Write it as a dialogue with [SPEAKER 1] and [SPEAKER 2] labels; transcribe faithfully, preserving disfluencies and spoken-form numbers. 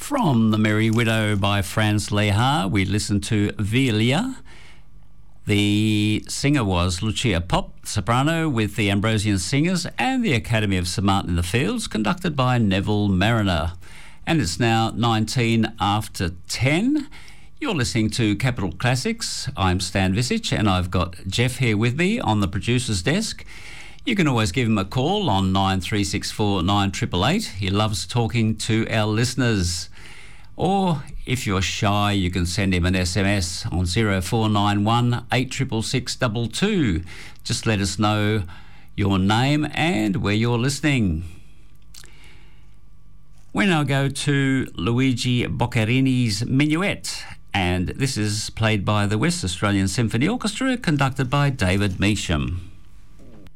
[SPEAKER 1] From The Merry Widow by Franz Lehar, we listened to Velia. The singer was Lucia Pop, soprano with the Ambrosian Singers and the Academy of St Martin in the Fields, conducted by Neville Mariner. And it's now nineteen after ten. You're listening to Capital Classics. I'm Stan Visich and I've got Jeff here with me on the producer's desk. You can always give him a call on nine three six four nine eight eight eight. He loves talking to our listeners. Or if you're shy, you can send him an S M S on zero four nine one eight six six six two two. Just let us know your name and where you're listening. We now go to Luigi Boccherini's Minuet, and this is played by the West Australian Symphony Orchestra, conducted by David Measham.